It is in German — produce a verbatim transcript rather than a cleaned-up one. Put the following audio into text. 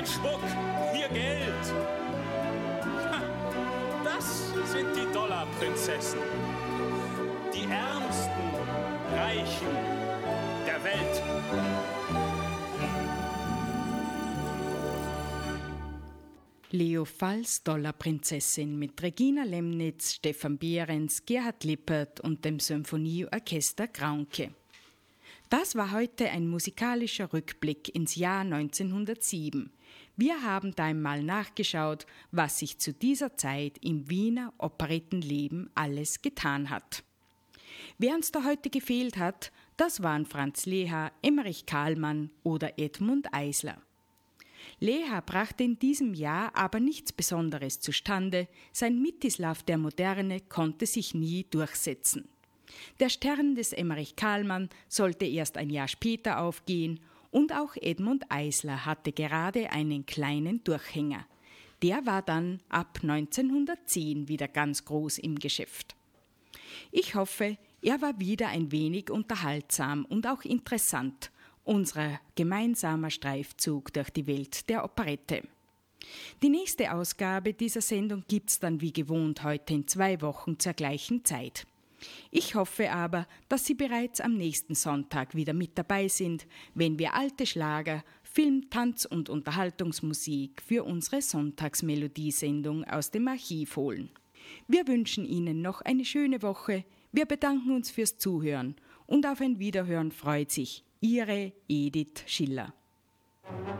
ihr Schmuck, ihr Geld. Ha, das sind die Dollarprinzessen. Die ärmsten Reichen der Welt. Leo Falls Dollarprinzessin mit Regina Lemnitz, Stefan Behrens, Gerhard Lippert und dem Symphonieorchester Graunke. Das war heute ein musikalischer Rückblick ins Jahr neunzehnhundertsieben. Wir haben da einmal nachgeschaut, was sich zu dieser Zeit im Wiener Operettenleben alles getan hat. Wer uns da heute gefehlt hat, das waren Franz Leha, Emmerich Kahlmann oder Edmund Eisler. Leha brachte in diesem Jahr aber nichts Besonderes zustande, sein Mitislav der Moderne konnte sich nie durchsetzen. Der Stern des Emmerich Kahlmann sollte erst ein Jahr später aufgehen und auch Edmund Eisler hatte gerade einen kleinen Durchhänger. Der war dann ab neunzehnhundertzehn wieder ganz groß im Geschäft. Ich hoffe, er war wieder ein wenig unterhaltsam und auch interessant, unser gemeinsamer Streifzug durch die Welt der Operette. Die nächste Ausgabe dieser Sendung gibt's dann wie gewohnt heute in zwei Wochen zur gleichen Zeit. Ich hoffe aber, dass Sie bereits am nächsten Sonntag wieder mit dabei sind, wenn wir alte Schlager, Film-, Tanz- und Unterhaltungsmusik für unsere Sonntagsmelodiesendung aus dem Archiv holen. Wir wünschen Ihnen noch eine schöne Woche, wir bedanken uns fürs Zuhören und auf ein Wiederhören freut sich Ihre Edith Schiller.